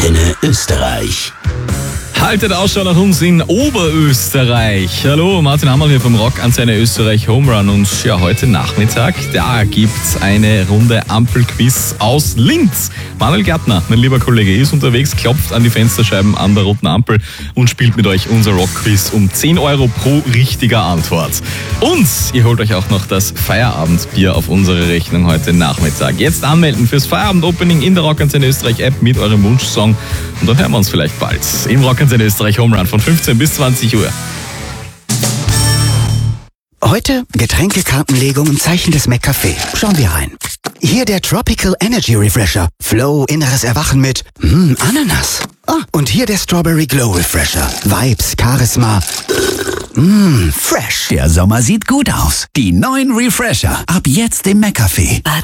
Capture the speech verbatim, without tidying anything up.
Antenne Österreich. Haltet Ausschau nach uns in Oberösterreich. Hallo, Martin Hammerl hier vom Rock Antenne Österreich Home Run. Und ja, heute Nachmittag, da gibt's eine Runde Ampelquiz aus Linz. Manuel Gärtner, mein lieber Kollege, ist unterwegs, klopft an die Fensterscheiben an der roten Ampel und spielt mit euch unser Rockquiz um zehn Euro pro richtiger Antwort. Und ihr holt euch auch noch das Feierabendbier auf unsere Rechnung heute Nachmittag. Jetzt anmelden fürs Feierabend-Opening in der Rock Antenne Österreich App mit eurem Wunschsong. Und dann hören wir uns vielleicht bald im Rock Antenne Österreich Home Run von fünfzehn bis zwanzig Uhr. Heute Getränkekartenlegung im Zeichen des McCafé. Schauen wir rein. Hier der Tropical Energy Refresher. Flow, inneres Erwachen mit mm, Ananas. Ah, und hier der Strawberry Glow Refresher. Vibes, Charisma. Mm, fresh. Der Sommer sieht gut aus. Die neuen Refresher. Ab jetzt im McCafé.